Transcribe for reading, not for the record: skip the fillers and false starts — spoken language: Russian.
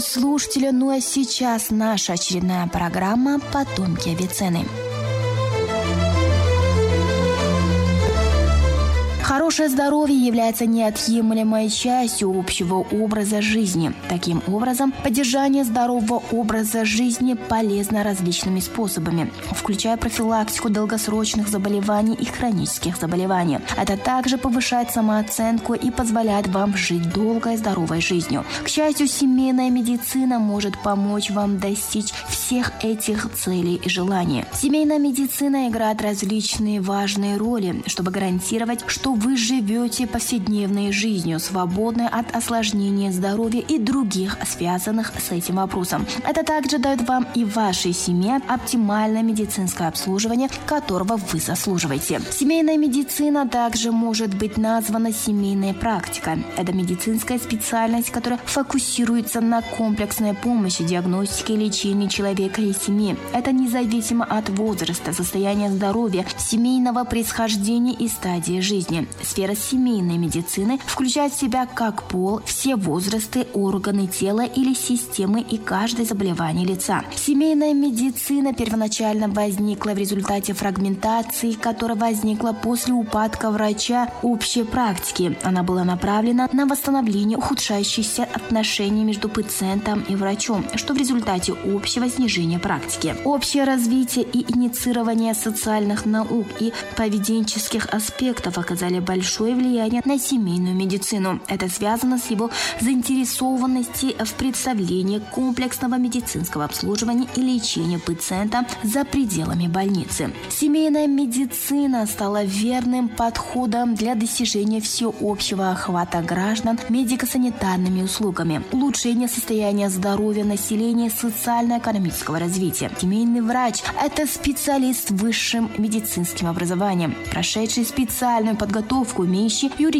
Слушатели, ну а сейчас наша очередная программа «Потомки Авиценны». Хорошее здоровье является неотъемлемой частью общего образа жизни. Таким образом, поддержание здорового образа жизни полезно различными способами, включая профилактику долгосрочных заболеваний и хронических заболеваний. Это также повышает самооценку и позволяет вам жить долгой здоровой жизнью. К счастью, семейная медицина может помочь вам достичь всех этих целей и желаний. Семейная медицина играет различные важные роли, чтобы гарантировать, что вы живете повседневной жизнью, свободной от осложнения здоровья и других связанных с этим вопросом. Это также дает вам и вашей семье оптимальное медицинское обслуживание, которого вы заслуживаете. Семейная медицина также может быть названа семейной практикой. Это медицинская специальность, которая фокусируется на комплексной помощи, диагностике и лечении человека и семьи. Это независимо от возраста, состояния здоровья, семейного происхождения и стадии жизни. Сфера семейной медицины включает в себя как пол, все возрасты, органы тела или системы и каждое заболевание лица. Семейная медицина первоначально возникла в результате фрагментации, которая возникла после упадка врача общей практики. Она была направлена на восстановление ухудшающихся отношений между пациентом и врачом, что в результате общего снижения практики. Общее развитие и инициирование социальных наук и поведенческих аспектов оказали большое влияние на семейную медицину. Это связано с его заинтересованностью в представлении комплексного медицинского обслуживания и лечения пациента за пределами больницы. Семейная медицина стала верным подходом для достижения всеобщего охвата граждан медико-санитарными услугами, улучшения состояния здоровья населения и социально-экономического развития. Семейный врач – это специалист с высшим медицинским образованием, прошедший специальную подготовку, имеющий юридическую